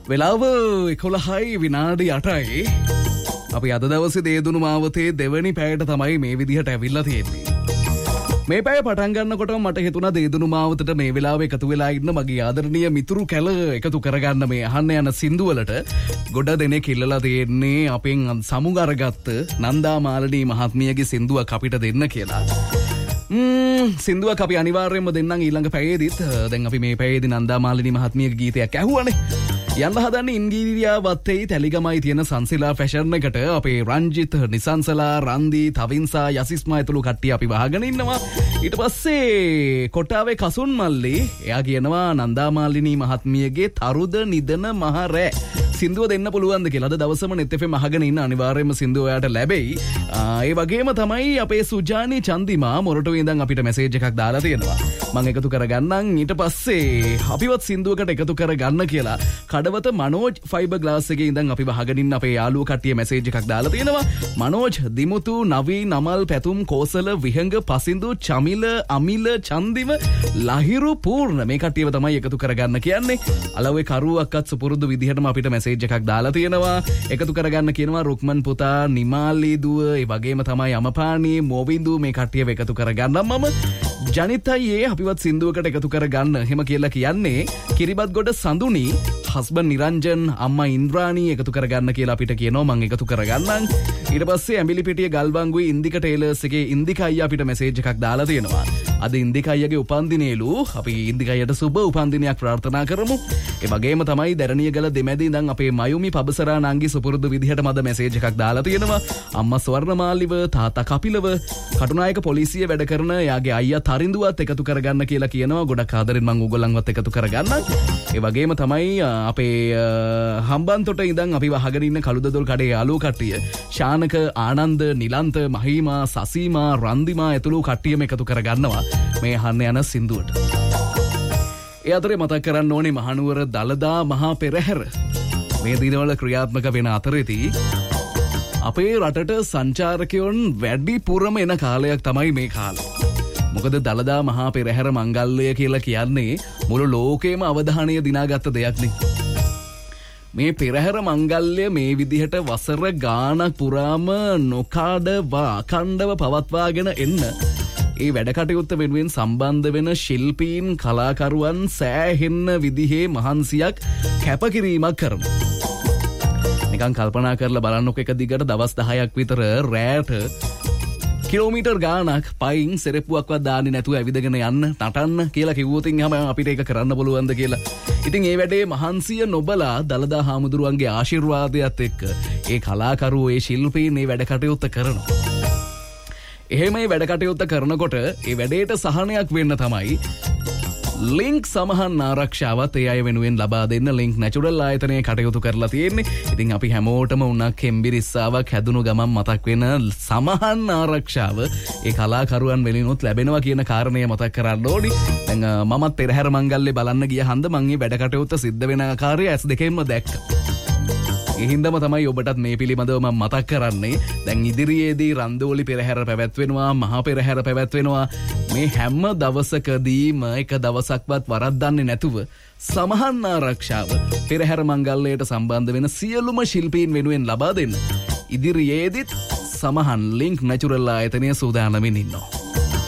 වෙලාව 11:08යි. අපි අද දවසේ දේදුණු මාවතේ දෙවැනි පැයට තමයි මේ විදිහට ඇවිල්ලා තියෙන්නේ. මේ පැය පටන් ගන්නකොට මට හිතුණා දේදුණු මාවතට මේ වෙලාවේ එකතු වෙලා ඉන්න මගේ ආදරණීය මිතුරු කැල එකතු කරගන්න මේ අහන්න යන සින්දු වලට ගොඩ දෙනෙක් ඉල්ලලා තියෙන්නේ අපෙන් සමුග අරගත්ත නන්දා මාලනී මහත්මියගේ සින්දුවක් අපිට දෙන්න කියලා. සින්දුවක් අපි අනිවාර්යයෙන්ම දෙන්නම් ඊළඟ පැයේදීත්. දැන් අපි මේ පැයේදී නන්දා මාලනී මහත්මියගේ ගීතයක් ඇහුවානේ. යන්න හදන්නේ ඉන්ගීරියා වත්තේ තැලිගමයි තියෙන සංසිලා ෆැෂන් එකට අපේ රංජිත් නිසංසලා රන්දි තවින්සා යසිස්මා ඇතුළු කට්ටිය අපි වහගෙන ඉන්නවා. ඊට පස්සේ කොටාවේ කසුන් මල්ලි එයා කියනවා නන්දා මාලිනී මහත්මියගේ තරුද නිදන මහරෑ සින්දුව දෙන්න පුළුවන්ද කියලා. අද දවසම net FM අහගෙන ඉන්න අනිවාර්යයෙන්ම සින්දුව ඔයාට ලැබෙයි. ඒ වගේම තමයි අපේ සුජානි චන්දිමා මොරටුවේ ඉඳන් අපිට මැසේජ් එකක් දාලා තියෙනවා. මම එකතු කරගන්නම්. ඊට පස්සේ අපිවත් සින්දුවකට එකතු කරගන්න කියලා කඩවත මනෝජ් ෆයිබර් ග්ලාස් එකේ ඉඳන් අපි වහගෙන ඉන්න අපේ යාළුවෝ කට්ටිය මැසේජ් එකක් දාලා තියෙනවා. මනෝජ් දිමුතු නවී නමල් පැතුම් කෝසල විහංග පසින්දු චමිල අමිල චන්දිම ලහිරු පූර්ණ මේ කට්ටියව තමයි එකතු කරගන්න කියන්නේ. අලව්වේ කරුවක්වත් සුපුරුදු විදිහටම අපිට මැසේජ් එකක් දාලා තියෙනවා. එකතු කරගන්න කියනවා රුක්මන් පුතා නිමාලි දුව ඒ වගේම තමයි අමපාණී මොවින්දු මේ කට්ටියව එකතු කරගන්නම් මම. ජනිත් අයියේ අපිවත් සින්දුවකට එකතු කරගන්න එහෙම කියලා කියන්නේ කිරිබත් ගොඩ සඳුනි හස්බන්ඩ් නිරංජන් අම්මා ඉන්ද්‍රාණී එකතු කරගන්න කියලා අපිට කියනවා. මම එකතු කරගන්නම්. ඊට පස්සේ ඇඹිලිපිටිය ගල්වංගුයි ඉන්දික ටේලර්ස් එකේ ඉන්දික අයියා අපිට මැසේජ් එකක් දාලා තියෙනවා. අද ඉන්දික අයියාගේ උපන්දිනේලු. අපි ඉන්දික අයියට සුබ උපන්දිනයක් ප්‍රාර්ථනා කරමු. ඒ වගේම තමයි දැරණියගල දෙමැදි ඉඳන් අපේ මයුමි පබසරා නංගි සුපුරුදු විදිහට මද මැසේජ් එකක් දාලා තියෙනවා. අම්මා ස්වර්ණමාලිව තාත්තා කපිලව කටුනායක පොලිසිය වැඩ කරන යාගේ අයියා තරිඳුවත් එකතු කරගන්න කියලා කියනවා. ගොඩක් ආදරෙන් මම ඕගොල්ලන්වත් එකතු කරගන්නම්. ඒ වගේම තමයි අපේ හම්බන්තොට ඉඳන් අපි වහගෙන ඉන්න කළුදොල් කඩේ යාළුවෝ කට්ටිය ශානක ආනන්ද නිලන්ත මහීමා සසීමා රන්දිමා ඇතුළු කට්ටියම එකතු කරගන්නවා මේ අහන්න යන සින්දුවට. ඒ අතරේ මතක් කරන්න ඕනේ මහනුවර දළදා මහා පෙරහැර මේ දිනවල ක්‍රියාත්මක වෙන අතරේදී අපේ රටට සංචාරකයන් වැඩිපුරම එන කාලයක් තමයි මේ කාලය. මොකද දළදා මහා පෙරහැර මංගල්‍යය කියලා කියන්නේ මුළු ලෝකේම අවධානය දිනාගත්ත දෙයක් නේ. මේ පෙරහැර මංගල්‍ය මේ විදිහට වසර ගානක් පුරාම නොකාඩවා අඛණ්ඩව පවත්වාගෙන එන්න ඒ වැඩ කටයුත්ත වෙනුවෙන් සම්බන්ධ වෙන ශිල්පීන් කලාකරුවන් සෑහෙන්න විදිහේ මහන්සියක් කැපකිරීමක් කරනවා. නිකන් කල්පනා කරලා බලන්නකො එක දිගට දවස් 10ක් විතර රැට කිලෝමීටර් ගානක් පයින් සෙරෙප්පුවක්වත් දාන්නේ නැතුව ඇවිදගෙන යන්න නටන්න කියලා කිව්වොත් එහෙම අපිට ඒක කරන්න පුළුවන්ද කියලා. ඉතින් ඒ වැඩේ මහන්සිය නොබලා දළදා හාමුදුරුවන්ගේ ආශිර්වාදයත් එක්ක ඒ කලාකරුවෝ ඒ ශිල්පීන් මේ වැඩ කටයුත්ත කරනවා. එහෙම මේ වැඩ කටයුත්ත කරනකොට ඒ වැඩේට සහනයක් වෙන්න තමයි ලින්ක් සමහන් ආරක්ෂාවත් ඒ අය වෙනුවෙන් ලබා දෙන්න ලින්ක් නැචරල් ආයතනයේ කටයුතු කරලා තියෙන්නේ. ඉතින් අපි හැමෝටම උණක් හෙම්බිරිස්සාවක් හැදුණු ගමන් මතක් වෙන සමහන් ආරක්ෂාව ඒ කලාකරුවන් වෙලිනුත් ලැබෙනවා කියන කාරණය මතක් කරන්න ඕනි. දැන් මමත් පෙරහැර මංගල්‍යේ බලන්න ගිය හන්ද මම මේ වැඩ කටයුත්ත සිද්ධ වෙන ආකාරය ඇස් දෙකෙන්ම දැක්කා. ඒ හින්දාම තමයි ඔබටත් මේ පිළිබඳව මම මතක් කරන්නේ. දැන් ඉදිරියේදී රන්දෝලි පෙරහැර පැවැත්වෙනවා, මහා පෙරහැර පැවැත්වෙනවා. මේ හැම දවසකදීම එක දවසක්වත් වරද්දන්නේ නැතුව සමහන් ආරක්ෂාව පෙරහැර මංගල්‍යයට සම්බන්ධ වෙන සියලුම ශිල්පීන් වෙනුවෙන් ලබා දෙන්න ඉදිරියේදීත් සමහන් ලින්ක් නැචරල් ආයතනය සූදානමින් ඉන්නවා.